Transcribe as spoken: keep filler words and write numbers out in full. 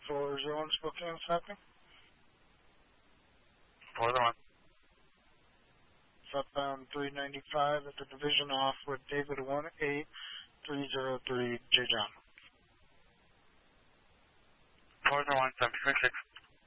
four zero one Spokane, Snapping. four zero one. Southbound three ninety-five at the division off with David one eight three zero three J John. four zero one seven three six.